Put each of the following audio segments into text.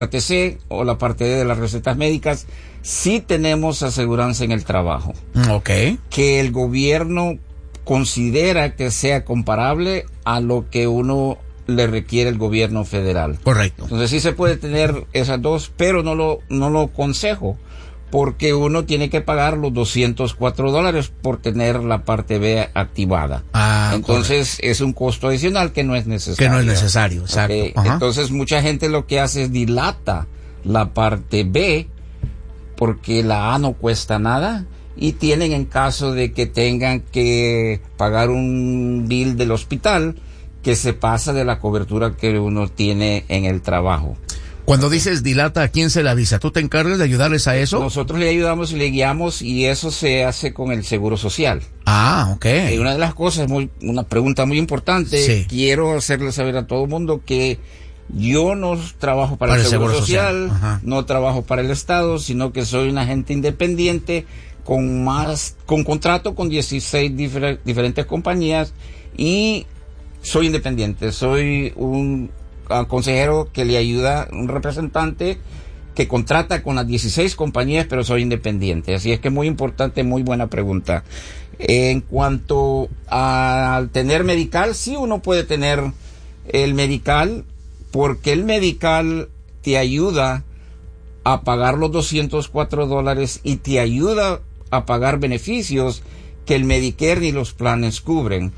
parte C o la parte D de las recetas médicas, sí tenemos aseguranza en el trabajo. Ok. Que el gobierno considera que sea comparable a lo que uno le requiere el gobierno federal. Correcto. Entonces sí se puede tener esas dos, pero no lo aconsejo, porque uno tiene que pagar los $204 por tener la parte B activada. Entonces correcto. Es un costo adicional que no es necesario. Que no es necesario, exacto. Okay. Entonces mucha gente lo que hace es dilata la parte B, porque la A no cuesta nada, y tienen, en caso de que tengan que pagar un bill del hospital, que se pasa de la cobertura que uno tiene en el trabajo. Cuando dices dilata, ¿a quién se le avisa? ¿Tú te encargas de ayudarles a eso? Nosotros le ayudamos y le guiamos, y eso se hace con el Seguro Social. Ok. Una de las cosas, una pregunta muy importante, sí. Quiero hacerle saber a todo el mundo que yo no trabajo para el Seguro Social, no trabajo para el Estado, sino que soy un agente independiente con contrato con 16 diferentes compañías, y soy independiente, soy un consejero que le ayuda, un representante que contrata con las 16 compañías, pero soy independiente. Así es que muy importante, muy buena pregunta. En cuanto al tener medical, sí, uno puede tener el medical, porque el medical te ayuda a pagar los $204 y te ayuda a pagar beneficios que el Medicare ni los planes cubren.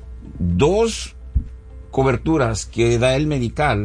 Dos coberturas que da el medical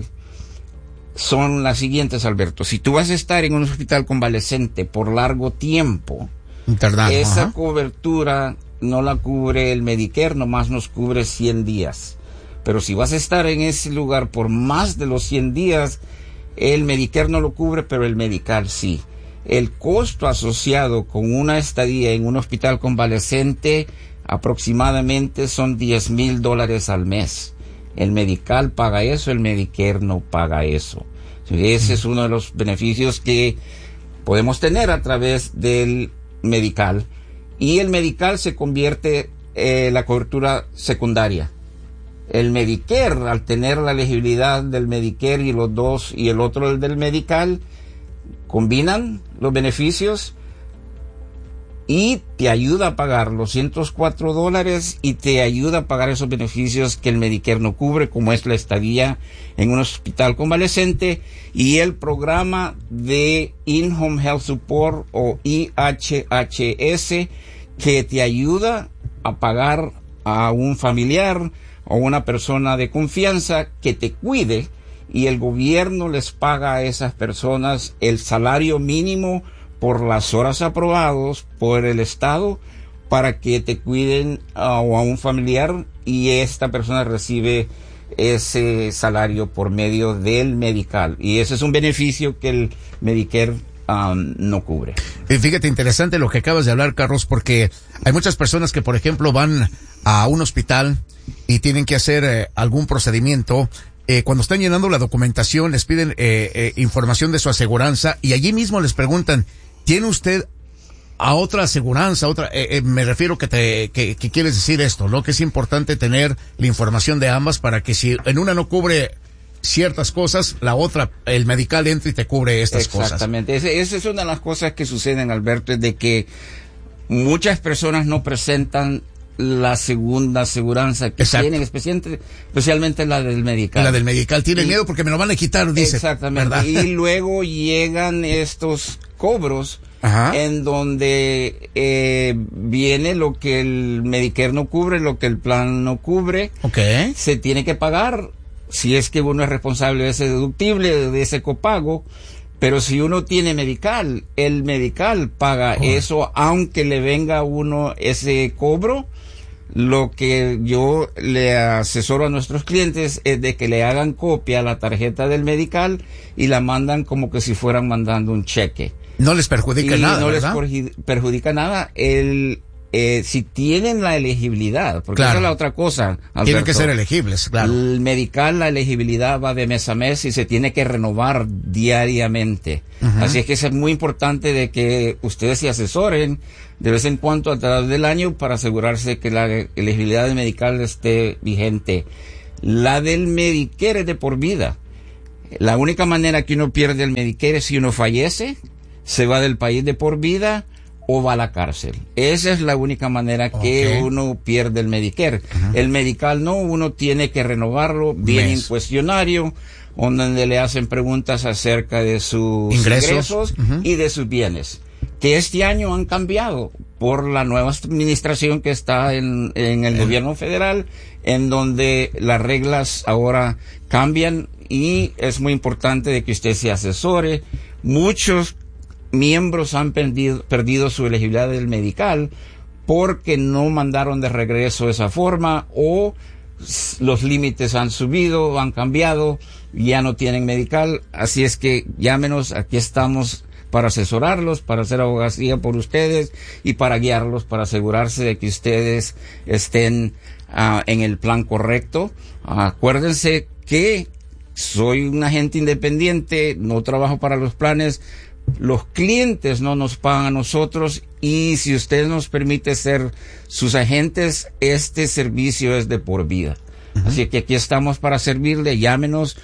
son las siguientes, Alberto. Si tú vas a estar en un hospital convalescente por largo tiempo, internado, esa cobertura no la cubre el Medicare, nomás nos cubre 100 días. Pero si vas a estar en ese lugar por más de los 100 días, el Medicare no lo cubre, pero el medical sí. El costo asociado con una estadía en un hospital convalescente aproximadamente son $10,000 al mes. El medical paga eso, el Medicare no paga eso. Ese es uno de los beneficios que podemos tener a través del medical. Y el medical se convierte en la cobertura secundaria. El Medicare, al tener la elegibilidad del Medicare y los dos, y el otro el del medical, combinan los beneficios y te ayuda a pagar los $104 y te ayuda a pagar esos beneficios que el Medicare no cubre, como es la estadía en un hospital convalescente y el programa de In-Home Health Support o IHHS, que te ayuda a pagar a un familiar o una persona de confianza que te cuide, y el gobierno les paga a esas personas el salario mínimo por las horas aprobados por el Estado para que te cuiden o a un familiar, y esta persona recibe ese salario por medio del medical, y ese es un beneficio que el Medicare no cubre. Fíjate, interesante lo que acabas de hablar, Carlos, porque hay muchas personas que, por ejemplo, van a un hospital y tienen que hacer algún procedimiento. Cuando están llenando la documentación, les piden información de su aseguranza, y allí mismo les preguntan, ¿tiene usted a otra aseguranza? Me refiero que quieres decir esto, ¿no? Que es importante tener la información de ambas para que si en una no cubre ciertas cosas, la otra, el medical entra y te cubre estas cosas. Exactamente. Esa es una de las cosas que suceden, Alberto, es de que muchas personas no presentan la segunda aseguranza que tienen, especialmente la del medical. La del medical, tienen miedo porque me lo van a quitar, dice. Exactamente. ¿Verdad? Y luego llegan estos cobros en donde viene lo que el Medicare no cubre, lo que el plan no cubre. Okay. Se tiene que pagar, si es que uno es responsable de ese deductible, de ese copago. Pero si uno tiene medical, el medical paga eso, aunque le venga a uno ese cobro. Lo que yo le asesoro a nuestros clientes es de que le hagan copia a la tarjeta del medical y la mandan como que si fueran mandando un cheque. No les perjudica nada, no ¿verdad? les perjudica nada. Si tienen la elegibilidad, porque esa es la otra cosa, Alberto. Tienen que ser elegibles, claro. El medical, la elegibilidad va de mes a mes y se tiene que renovar diariamente. Así es que es muy importante de que ustedes se asesoren de vez en cuando a través del año para asegurarse que la elegibilidad del medical esté vigente. La del Medicare es de por vida. La única manera que uno pierde el Medicare es si uno fallece, se va del país de por vida o va a la cárcel. Esa es la única manera que uno pierde el Medicare. El Medical no, uno tiene que renovarlo, viene un cuestionario donde le hacen preguntas acerca de sus ingresos y de sus bienes, que este año han cambiado por la nueva administración que está en el gobierno federal, en donde las reglas ahora cambian y es muy importante de que usted se asesore. Muchos miembros han perdido su elegibilidad del medical porque no mandaron de regreso esa forma, o los límites han subido, han cambiado, ya no tienen medical. Así es que llámenos, aquí estamos para asesorarlos, para hacer abogacía por ustedes y para guiarlos, para asegurarse de que ustedes estén en el plan correcto. Acuérdense que soy un agente independiente, no trabajo para los planes. Los clientes no nos pagan a nosotros, y si usted nos permite ser sus agentes, este servicio es de por vida. Así que aquí estamos para servirle. Llámenos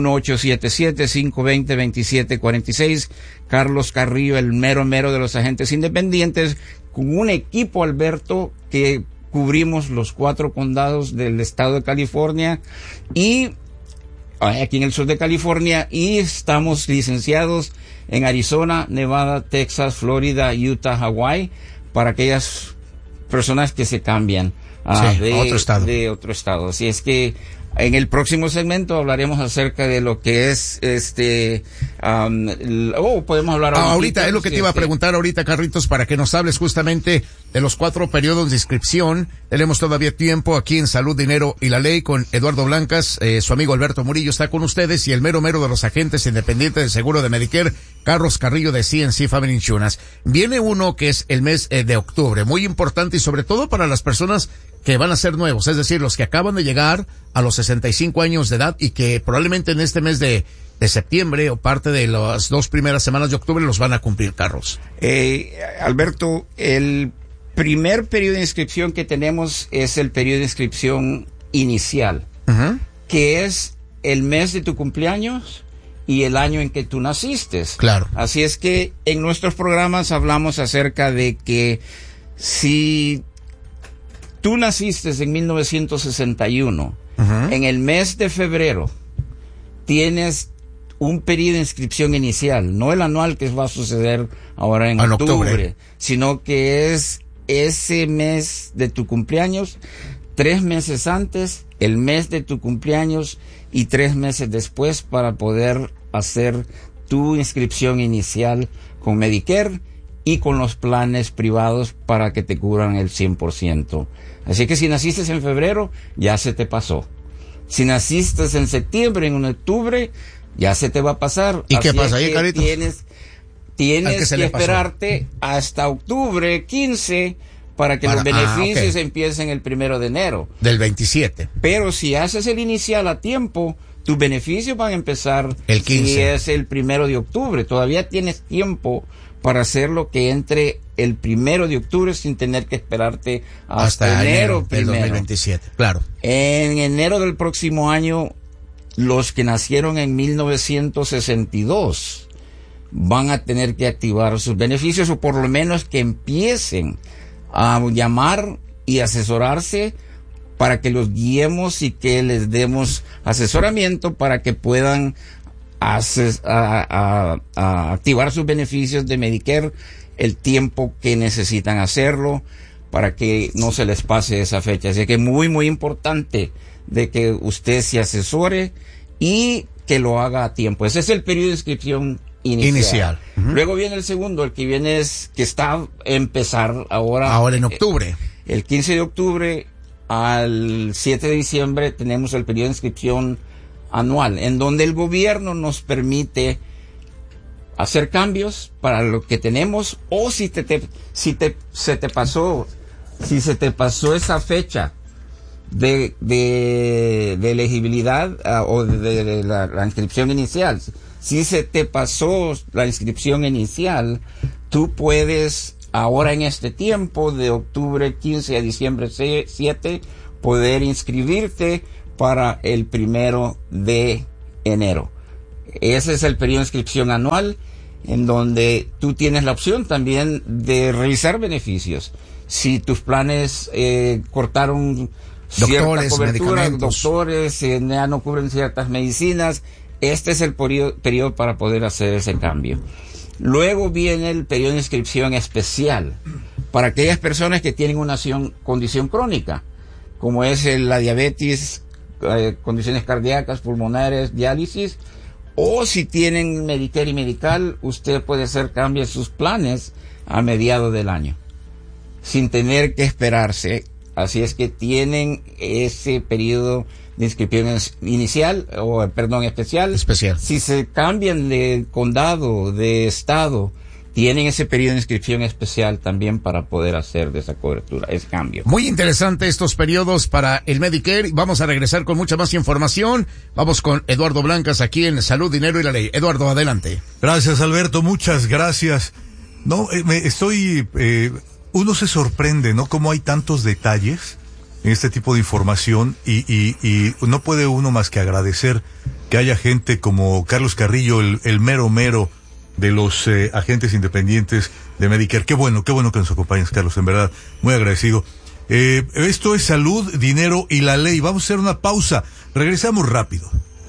1-877-520-2746. Carlos Carrillo, el mero de los agentes independientes, con un equipo, Alberto, que cubrimos los 4 condados del estado de California y aquí en el sur de California, y estamos licenciados en Arizona, Nevada, Texas, Florida, Utah, Hawái, para aquellas personas que se cambian de otro estado. Así es que en el próximo segmento hablaremos acerca de lo que es podemos hablar ahorita es lo que te iba a preguntar ahorita, Carlitos, para que nos hables justamente de los 4 periodos de inscripción. Tenemos todavía tiempo aquí en Salud, Dinero y la Ley con Eduardo Blancas. Su amigo Alberto Murillo está con ustedes, y el mero de los agentes independientes de seguro de Medicare, Carlos Carrillo de CNC Family Insurance. Viene uno que es el mes de octubre, muy importante, y sobre todo para las personas que van a ser nuevos, es decir, los que acaban de llegar a los 65 años de edad y que probablemente en este mes de septiembre o parte de las 2 primeras semanas de octubre los van a cumplir, Carlos. Alberto, el primer periodo de inscripción que tenemos es el periodo de inscripción inicial, que es el mes de tu cumpleaños y el año en que tú naciste. Claro. Así es que en nuestros programas hablamos acerca de que si tú naciste en 1961, en el mes de febrero tienes un periodo de inscripción inicial, no el anual que va a suceder ahora en octubre, sino que es ese mes de tu cumpleaños, 3 meses antes, el mes de tu cumpleaños y 3 meses después, para poder hacer tu inscripción inicial con Medicare y con los planes privados para que te cubran el 100%. Así que si naciste en febrero, ya se te pasó. Si naciste en septiembre, en octubre, ya se te va a pasar. ¿Y qué pasa ahí, Carlitos? Tienes que esperarte hasta octubre 15 para que los beneficios empiecen el 1 de enero. Del 27. Pero si haces el inicial a tiempo, tus beneficios van a empezar el 15. Si es el 1 de octubre. Todavía tienes tiempo para hacer lo que entre el 1 de octubre sin tener que esperarte hasta enero del 2027. Claro. En enero del próximo año, los que nacieron en 1962 van a tener que activar sus beneficios, o por lo menos que empiecen a llamar y asesorarse para que los guiemos y que les demos asesoramiento para que puedan activar sus beneficios de Medicare el tiempo que necesitan hacerlo, para que no se les pase esa fecha. Así que muy importante de que usted se asesore y que lo haga a tiempo. Ese es el periodo de inscripción inicial. Luego viene el segundo, el que viene que está a empezar ahora en octubre. El 15 de octubre al 7 de diciembre tenemos el periodo de inscripción anual, en donde el gobierno nos permite hacer cambios para lo que tenemos, o si se te pasó esa fecha de elegibilidad o de la inscripción inicial. Si se te pasó la inscripción inicial, tú puedes ahora, en este tiempo de octubre 15 a diciembre 7, poder inscribirte para el 1 de enero. Ese es el periodo de inscripción anual, en donde tú tienes la opción también de revisar beneficios. Si tus planes cortaron cierta cobertura, doctores, ya no cubren ciertas medicinas, este es el periodo para poder hacer ese cambio. Luego viene el periodo de inscripción especial para aquellas personas que tienen una condición crónica, como es la diabetes, condiciones cardíacas, pulmonares, diálisis, o si tienen Medicare y Medical, usted puede hacer cambios en sus planes a mediados del año, sin tener que esperarse. Así es que tienen ese periodo de inscripción especial. Si se cambian de condado, de estado, tienen ese periodo de inscripción especial también para poder hacer de esa cobertura, ese cambio. Muy interesante estos periodos para el Medicare. Vamos a regresar con mucha más información. Vamos con Eduardo Blancas aquí en Salud, Dinero y la Ley. Eduardo, adelante. Gracias, Alberto, muchas gracias. No, uno se sorprende, ¿no? Cómo hay tantos detalles en este tipo de información y no puede uno más que agradecer que haya gente como Carlos Carrillo, el mero de los agentes independientes de Medicare. Qué bueno que nos acompañes, Carlos, en verdad, muy agradecido. Esto es Salud, Dinero y la Ley. Vamos a hacer una pausa, regresamos rápido.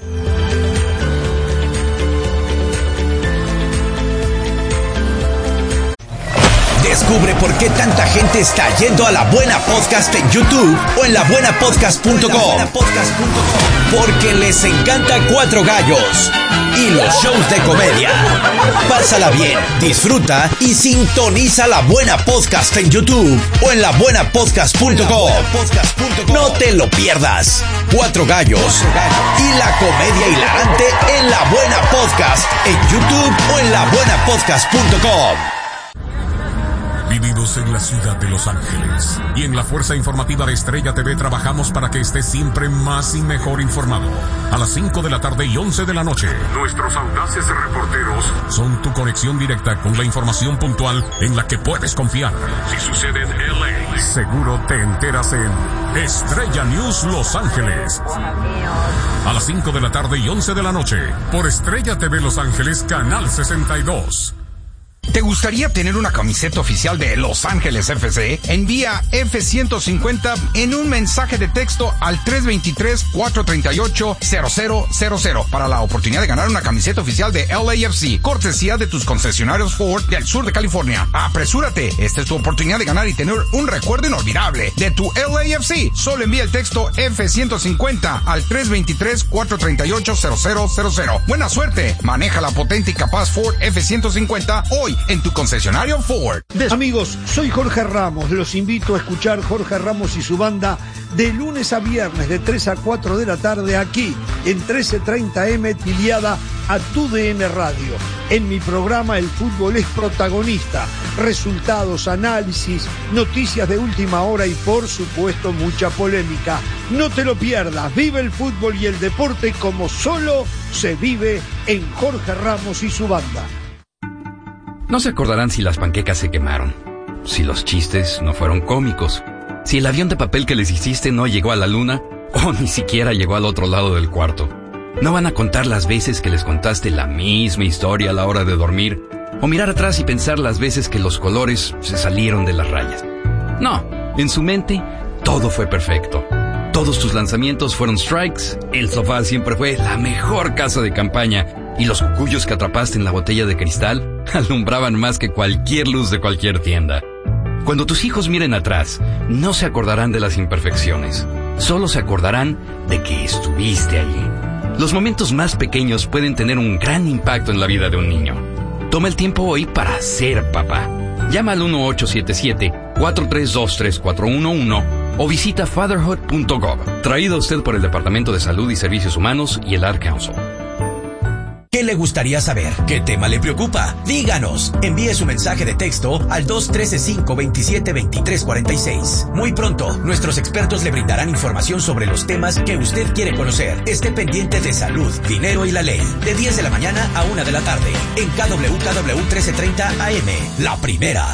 Descubre por qué tanta gente está yendo a La Buena Podcast en YouTube o en labuenapodcast.com. Porque les encanta Cuatro Gallos y los shows de comedia. Pásala bien, disfruta y sintoniza La Buena Podcast en YouTube o en labuenapodcast.com. No te lo pierdas. Cuatro Gallos y la comedia hilarante en La Buena Podcast en YouTube o en labuenapodcast.com. Vividos en la ciudad de Los Ángeles y en la fuerza informativa de Estrella TV trabajamos para que estés siempre más y mejor informado. A las 5 de la tarde y 11 de la noche, nuestros audaces reporteros son tu conexión directa con la información puntual en la que puedes confiar. Si sucede en LA, seguro te enteras en Estrella News Los Ángeles. A las 5 de la tarde y 11 de la noche, por Estrella TV Los Ángeles, Canal 62. ¿Te gustaría tener una camiseta oficial de Los Ángeles FC? Envía F-150 en un mensaje de texto al 323-438-0000 para la oportunidad de ganar una camiseta oficial de LAFC, cortesía de tus concesionarios Ford del sur de California. ¡Apresúrate! Esta es tu oportunidad de ganar y tener un recuerdo inolvidable de tu LAFC. Solo envía el texto F-150 al 323-438-0000. ¡Buena suerte! Maneja la potente y capaz Ford F-150 hoy en tu concesionario Ford. Amigos, soy Jorge Ramos. Los invito a escuchar Jorge Ramos y su banda de lunes a viernes de 3 a 4 de la tarde aquí en 1330M afiliada a TUDN Radio. En mi programa el fútbol es protagonista. Resultados, análisis, noticias de última hora y por supuesto mucha polémica. No te lo pierdas. Vive el fútbol y el deporte como solo se vive en Jorge Ramos y su banda. No se acordarán si las panquecas se quemaron, si los chistes no fueron cómicos, si el avión de papel que les hiciste no llegó a la luna o ni siquiera llegó al otro lado del cuarto. No van a contar las veces que les contaste la misma historia a la hora de dormir o mirar atrás y pensar las veces que los colores se salieron de las rayas. No, en su mente todo fue perfecto. Todos tus lanzamientos fueron strikes, el sofá siempre fue la mejor casa de campaña y los cucuyos que atrapaste en la botella de cristal alumbraban más que cualquier luz de cualquier tienda. Cuando tus hijos miren atrás, no se acordarán de las imperfecciones, solo se acordarán de que estuviste allí. Los momentos más pequeños pueden tener un gran impacto en la vida de un niño. Toma el tiempo hoy para ser papá. Llama al 1-877-432-3411 o visita fatherhood.gov. Traído a usted por el Departamento de Salud y Servicios Humanos y el Ad Council. ¿Qué le gustaría saber? ¿Qué tema le preocupa? Díganos. Envíe su mensaje de texto al 213-527-2346. Muy pronto, nuestros expertos le brindarán información sobre los temas que usted quiere conocer. Esté pendiente de Salud, Dinero y la Ley. De 10 de la mañana a 1 de la tarde. En KWKW 1330 AM. La primera.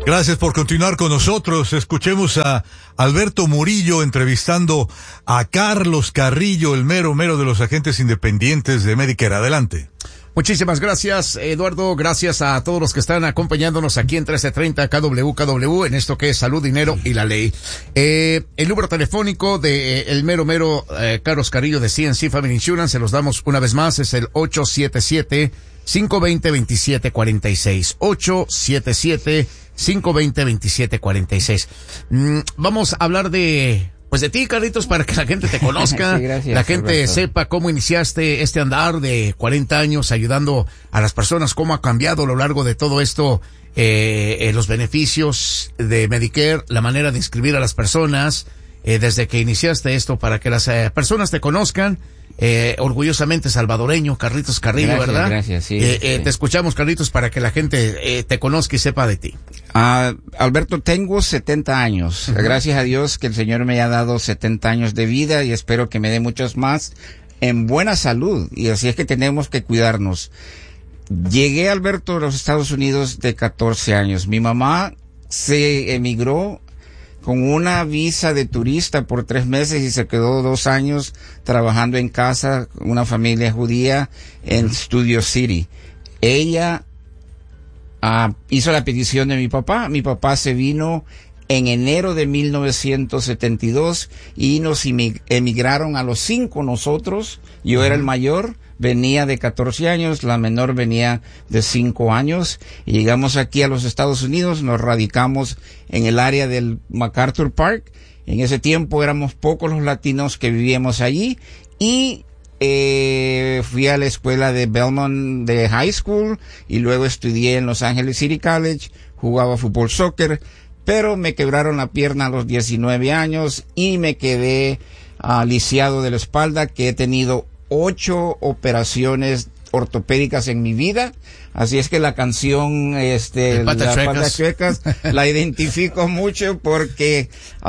Gracias por continuar con nosotros. Escuchemos a Alberto Murillo entrevistando a Carlos Carrillo, el mero de los agentes independientes de Medicare. Adelante. Muchísimas gracias, Eduardo. Gracias a todos los que están acompañándonos aquí en 1330 KWKW en esto que es Salud, Dinero y la Ley. El número telefónico de el mero Carlos Carrillo de CNC Family Insurance, se los damos una vez más, es el 877-520-2746. 877-520-2746. Vamos a hablar de ti, Carlitos, para que la gente te conozca, sí, gracias, la gente Alberto. Sepa cómo iniciaste este andar de 40 años ayudando a las personas, cómo ha cambiado a lo largo de todo esto, los beneficios de Medicare, la manera de inscribir a las personas, desde que iniciaste esto, para que las personas te conozcan. Orgullosamente salvadoreño, Carlitos Carrillo, gracias, ¿verdad? Gracias, sí, sí. Te escuchamos, Carlitos, para que la gente te conozca y sepa de ti. Alberto, tengo 70 años. Uh-huh. Gracias a Dios que el Señor me ha dado 70 años de vida y espero que me dé muchos más en buena salud. Y así es que tenemos que cuidarnos. Llegué, Alberto, a los Estados Unidos de 14 años. Mi mamá se emigró con una visa de turista por 3 meses y se quedó 2 años trabajando en casa, una familia judía en Studio City. Ella hizo la petición de mi papá. Mi papá se vino en enero de 1972 y nos emigraron a los 5 nosotros. Yo era el mayor, venía de 14 años, la menor venía de 5 años. Y llegamos aquí a los Estados Unidos, nos radicamos en el área del MacArthur Park. En ese tiempo éramos pocos los latinos que vivíamos allí y fui a la escuela de Belmont de High School y luego estudié en Los Ángeles City College, jugaba fútbol soccer, pero me quebraron la pierna a los 19 años y me quedé lisiado de la espalda, que he tenido 8 operaciones ortopédicas en mi vida, así es que la canción Patas Chuecas la identifico mucho porque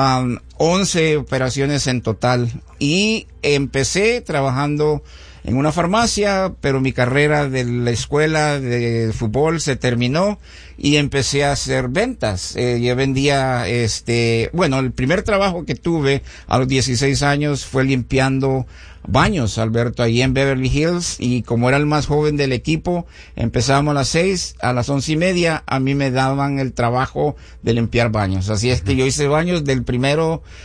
11 operaciones en total, y empecé trabajando en una farmacia, pero mi carrera de la escuela de fútbol se terminó y empecé a hacer ventas. Yo vendía, el primer trabajo que tuve a los 16 años fue limpiando baños, Alberto, ahí en Beverly Hills, y como era el más joven del equipo, empezábamos a las 6, a las 11:30, a mí me daban el trabajo de limpiar baños. Así es que yo hice baños del primer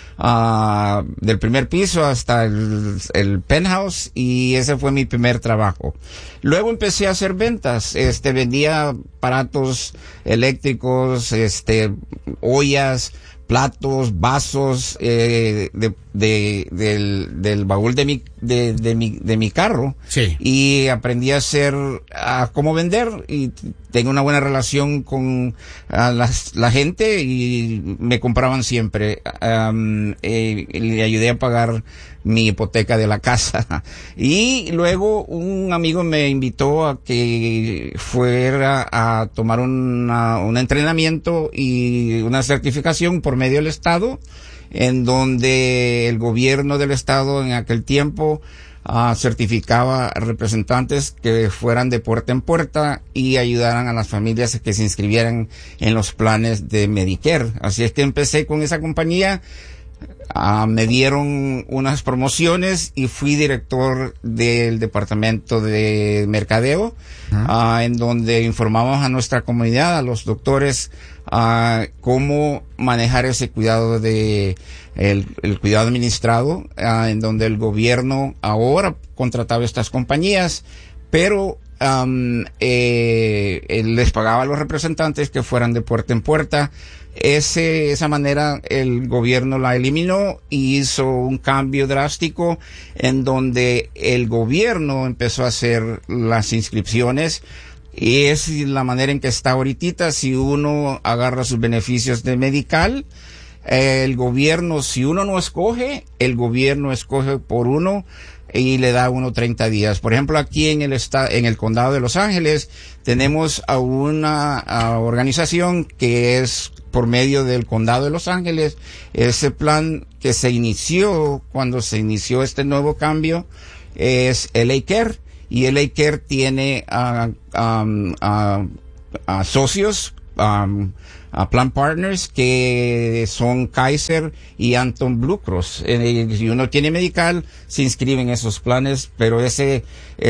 piso hasta el penthouse, y ese fue mi primer trabajo. Luego empecé a hacer ventas, vendía aparatos eléctricos, ollas, platos, vasos, del baúl de mi carro. Sí. Y aprendí a cómo vender, y tengo una buena relación con la gente y me compraban siempre. Le ayudé a pagar mi hipoteca de la casa. Y luego un amigo me invitó a que fuera a tomar un entrenamiento y una certificación por medio del Estado, en donde el gobierno del Estado en aquel tiempo certificaba representantes que fueran de puerta en puerta y ayudaran a las familias que se inscribieran en los planes de Medicare. Así es que empecé con esa compañía. Me dieron unas promociones y fui director del departamento de mercadeo, en donde informamos a nuestra comunidad, a los doctores, cómo manejar ese cuidado el cuidado administrado, en donde el gobierno ahora contrataba estas compañías, pero les pagaba a los representantes que fueran de puerta en puerta. Esa manera el gobierno la eliminó y hizo un cambio drástico, en donde el gobierno empezó a hacer las inscripciones, y es la manera en que está ahorita. Si uno agarra sus beneficios de medical, el gobierno, si uno no escoge, el gobierno escoge por uno y le da uno 30 días. Por ejemplo, aquí en el condado de Los Ángeles tenemos a una organización que es por medio del condado de Los Ángeles. Ese plan que se inició cuando se inició este nuevo cambio es LA Care, y LA Care tiene socios Plan Partners, que son Kaiser y Anthem Blue Cross. Si uno tiene medical, se inscribe en esos planes, pero esa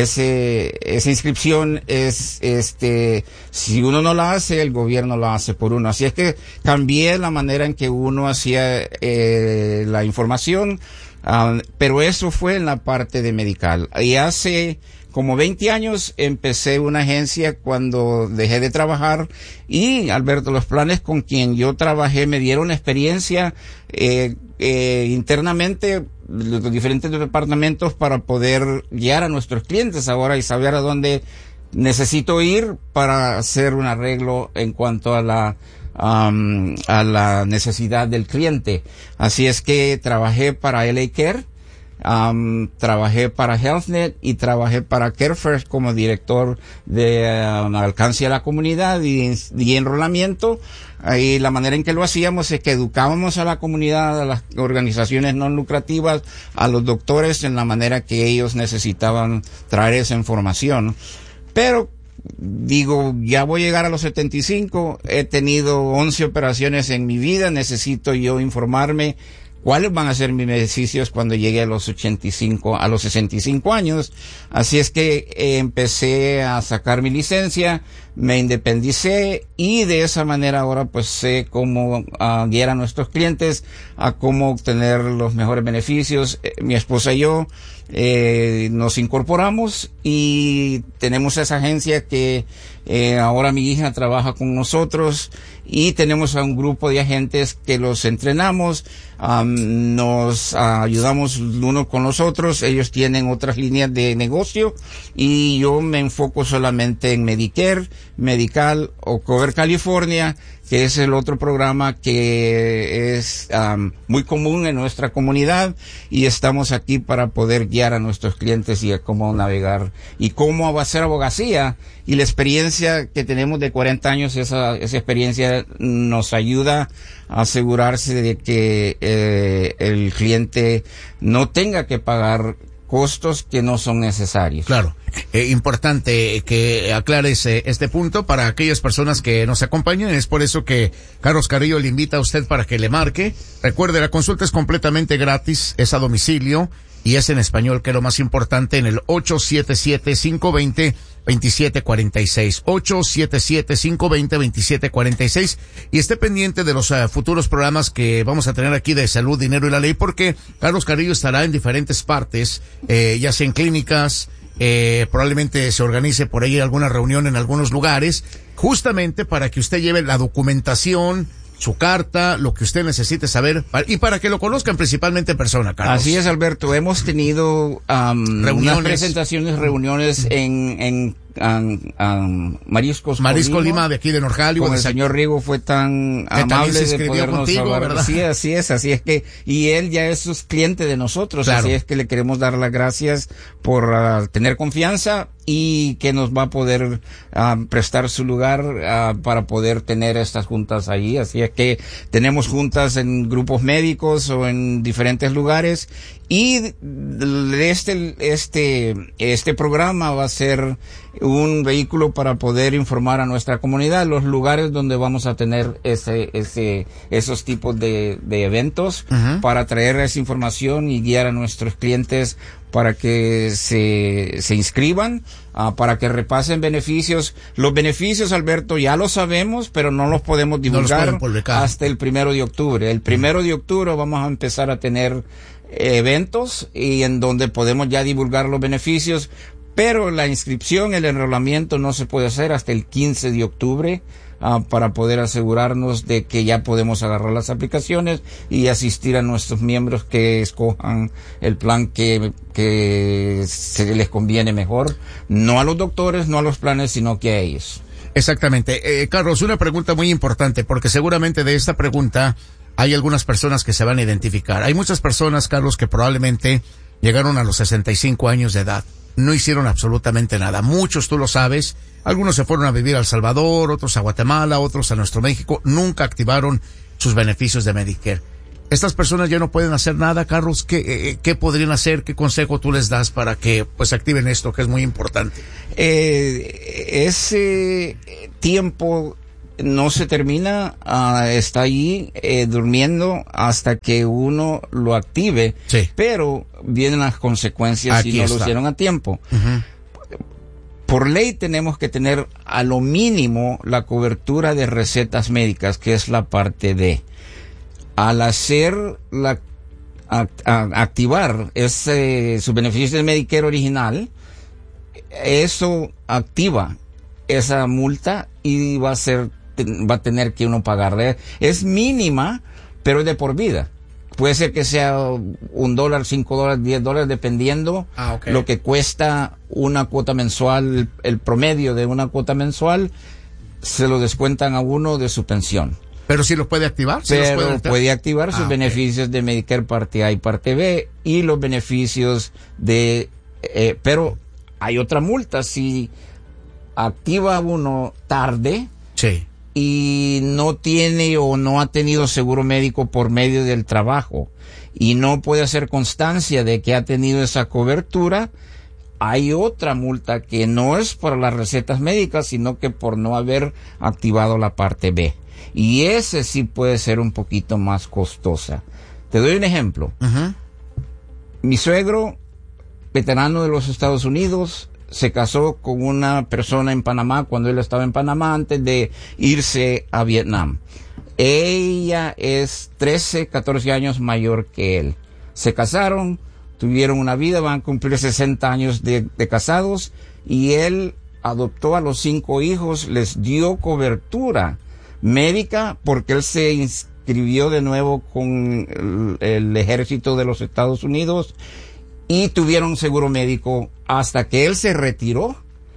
inscripción es, si uno no la hace, el gobierno la hace por uno. Así es que cambié la manera en que uno hacía la información, pero eso fue en la parte de medical. Y hace como 20 años empecé una agencia cuando dejé de trabajar, y Alberto, los planes con quien yo trabajé me dieron experiencia internamente, los diferentes departamentos, para poder guiar a nuestros clientes ahora y saber a dónde necesito ir para hacer un arreglo en cuanto a la necesidad del cliente. Así es que trabajé para LA Care, trabajé para HealthNet y trabajé para CareFirst como director de alcance a la comunidad y enrolamiento. Ahí la manera en que lo hacíamos es que educábamos a la comunidad, a las organizaciones no lucrativas, a los doctores en la manera que ellos necesitaban traer esa información. Pero digo, ya voy a llegar a los 75, he tenido 11 operaciones en mi vida, necesito yo informarme cuáles van a ser mis beneficios cuando llegue a los 65 años. Así es que empecé a sacar mi licencia, me independicé, y de esa manera ahora pues sé cómo guiar a nuestros clientes a cómo obtener los mejores beneficios. Mi esposa y yo nos incorporamos y tenemos esa agencia que ahora mi hija trabaja con nosotros, y tenemos a un grupo de agentes que los entrenamos, nos ayudamos unos con los otros. Ellos tienen otras líneas de negocio y yo me enfoco solamente en Medicare, Medical o Cover California, que es el otro programa que es muy común en nuestra comunidad, y estamos aquí para poder guiar a nuestros clientes y a cómo navegar y cómo hacer abogacía. Y la experiencia que tenemos de 40 años, esa experiencia nos ayuda a asegurarse de que el cliente no tenga que pagar costos que no son necesarios. Claro. Importante que aclares este punto para aquellas personas que nos acompañan. Es por eso que Carlos Carrillo le invita a usted para que le marque. Recuerde, la consulta es completamente gratis, es a domicilio y es en español, que es lo más importante, en el 877-520-2746. 877-520-2746. Y esté pendiente de los futuros programas que vamos a tener aquí de Salud, Dinero y la Ley, porque Carlos Carrillo estará en diferentes partes, ya sea en clínicas, probablemente se organice por ahí alguna reunión en algunos lugares, justamente para que usted lleve la documentación, su carta, lo que usted necesite saber, y para que lo conozcan principalmente en persona, Carlos. Así es, Alberto. Hemos tenido unas presentaciones, reuniones en Marisco Lima, de aquí de Norjali. Con el señor Rigo fue tan amable de podernos contigo, hablar. ¿verdad? Sí, así es que, y él ya es cliente de nosotros, claro. Así es que le queremos dar las gracias por tener confianza y que nos va a poder prestar su lugar para poder tener estas juntas allí. Así es que tenemos juntas en grupos médicos o en diferentes lugares, y este programa va a ser un vehículo para poder informar a nuestra comunidad los lugares donde vamos a tener esos tipos de eventos, para traer esa información y guiar a nuestros clientes para que se inscriban, para que repasen beneficios. Los beneficios, Alberto, ya lo sabemos, pero no los podemos divulgar hasta el 1 de octubre. El 1 de octubre vamos a empezar a tener eventos y en donde podemos ya divulgar los beneficios, pero la inscripción, el enrolamiento no se puede hacer hasta el 15 de octubre, para poder asegurarnos de que ya podemos agarrar las aplicaciones y asistir a nuestros miembros que escojan el plan que se les conviene mejor, no a los doctores, no a los planes, sino que a ellos. Exactamente. Carlos, una pregunta muy importante, porque seguramente de esta pregunta hay algunas personas que se van a identificar. Hay muchas personas, Carlos, que probablemente llegaron a los 65 años de edad. No hicieron absolutamente nada. Muchos, tú lo sabes, algunos se fueron a vivir a El Salvador, otros a Guatemala, otros a nuestro México, nunca activaron sus beneficios de Medicare. Estas personas ya no pueden hacer nada, Carlos. ¿Qué podrían hacer? ¿Qué consejo tú les das para que pues activen esto, que es muy importante? Ese tiempo no se termina, está ahí durmiendo hasta que uno lo active, Sí. pero vienen las consecuencias Aquí si no está. lo hicieron a tiempo. Ujú. Por ley tenemos que tener a lo mínimo la cobertura de recetas médicas, que es la parte D. Al hacer activar su beneficio de Medicare original, eso activa esa multa y va a tener que uno pagarle. Es mínima, pero es de por vida. Puede ser que sea $1, $5, $10, dependiendo lo que cuesta una cuota mensual, el promedio de una cuota mensual, se lo descuentan a uno de su pensión. Pero sí los puede activar. ¿Sí Pero puede activar sus beneficios de Medicare parte A y parte B y los beneficios de... pero hay otra multa si activa uno tarde. Sí. Y no tiene o no ha tenido seguro médico por medio del trabajo y no puede hacer constancia de que ha tenido esa cobertura, hay otra multa que no es por las recetas médicas, sino que por no haber activado la parte B. Y ese sí puede ser un poquito más costosa. Te doy un ejemplo. Uh-huh. Mi suegro, veterano de los Estados Unidos, se casó con una persona en Panamá cuando él estaba en Panamá antes de irse a Vietnam. Ella es 13, 14 años mayor que él. Se casaron, tuvieron una vida, van a cumplir 60 años de casados y él adoptó a los 5 hijos, les dio cobertura médica porque él se inscribió de nuevo con el ejército de los Estados Unidos y tuvieron seguro médico hasta que él se retiró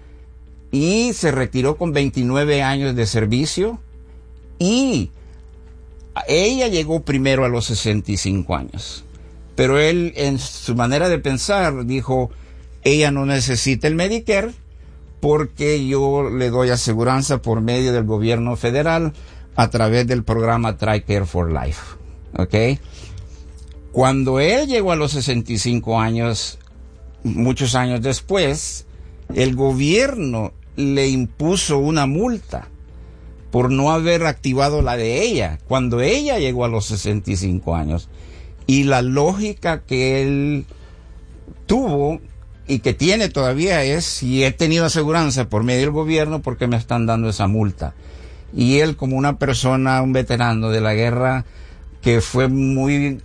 y se retiró con 29 años de servicio y ella llegó primero a los 65 años. Pero él, en su manera de pensar, dijo, ella no necesita el Medicare porque yo le doy aseguranza por medio del gobierno federal a través del programa TRICARE for Life. ¿Ok? Cuando él llegó a los 65 años, muchos años después, el gobierno le impuso una multa por no haber activado la de ella, cuando ella llegó a los 65 años. Y la lógica que él tuvo y que tiene todavía es, si he tenido aseguranza por medio del gobierno, ¿por qué me están dando esa multa? Y él, como una persona, un veterano de la guerra, que fue muy,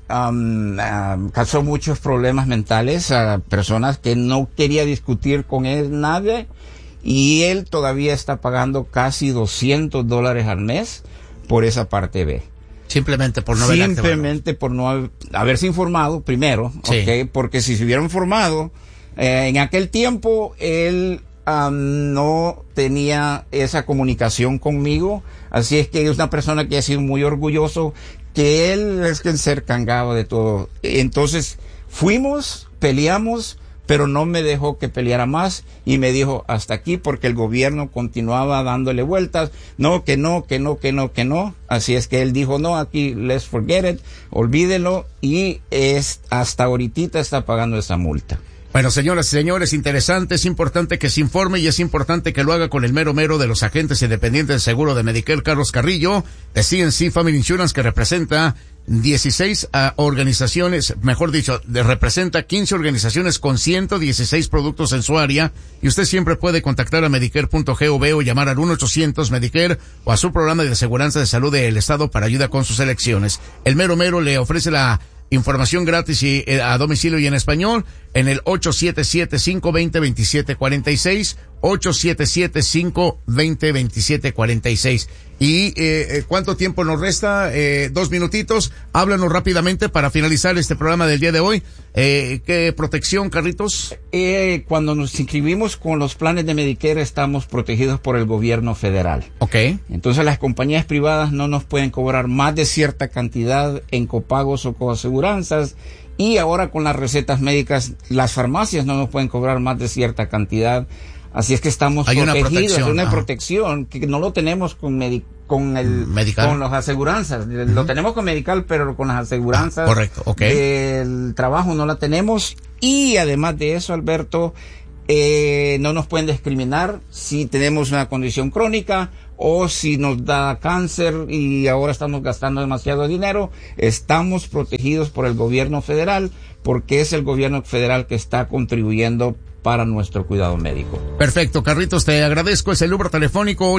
causó muchos problemas mentales a personas que no quería discutir con él nadie, y él todavía está pagando casi $200 al mes por esa parte B. Simplemente por no haber activado. Simplemente por no haberse informado primero, Sí. ¿okay? Porque si se hubiera informado, en aquel tiempo él no tenía esa comunicación conmigo, así es que es una persona que ha sido muy orgulloso que él es quien se encargaba de todo. Entonces fuimos, peleamos, pero no me dejó que peleara más y me dijo hasta aquí porque el gobierno continuaba dándole vueltas, no, que no. Así es que él dijo, no, aquí let's forget it, olvídelo, y hasta ahorita está pagando esa multa. Bueno, señoras y señores, interesante, es importante que se informe y es importante que lo haga con el mero de los agentes independientes del seguro de Medicare, Carlos Carrillo, de CNC Family Insurance, que representa 16 organizaciones, mejor dicho, representa 15 organizaciones con 116 productos en su área, y usted siempre puede contactar a Medicare.gov o llamar al 1-800-Medicare o a su programa de aseguranza de salud del Estado para ayuda con sus elecciones. El mero le ofrece la información gratis y a domicilio y en español en el 877-520-2746, 877-520-2746. ¿Y cuánto tiempo nos resta? 2 minutitos. Háblanos rápidamente para finalizar este programa del día de hoy. ¿Qué protección, Carlitos? Cuando nos inscribimos con los planes de Medicare estamos protegidos por el gobierno federal. Ok. Entonces las compañías privadas no nos pueden cobrar más de cierta cantidad en copagos o coaseguranzas, y ahora con las recetas médicas las farmacias no nos pueden cobrar más de cierta cantidad. Así es que estamos protegidos, una protección que no lo tenemos con las aseguranzas. Lo tenemos con medical, pero con las aseguranzas correcto, okay. del trabajo no la tenemos. Y además de eso, Alberto, no nos pueden discriminar si tenemos una condición crónica o si nos da cáncer y ahora estamos gastando demasiado dinero, estamos protegidos por el gobierno federal, porque es el gobierno federal que está contribuyendo para nuestro cuidado médico. Perfecto, Carlitos, te agradezco. Es el número telefónico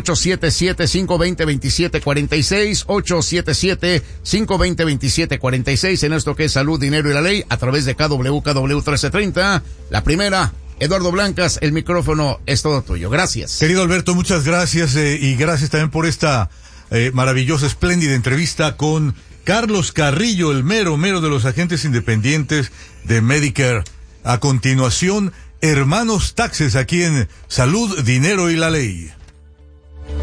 877-520-2746, 877-520-2746, en esto que es Salud, Dinero y la Ley, a través de KW 1330. La primera, Eduardo Blancas, el micrófono es todo tuyo. Gracias. Querido Alberto, muchas gracias, y gracias también por esta maravillosa, espléndida entrevista con Carlos Carrillo, el mero de los agentes independientes de Medicare. A continuación, Hermanos Taxes, aquí en Salud, Dinero y la Ley.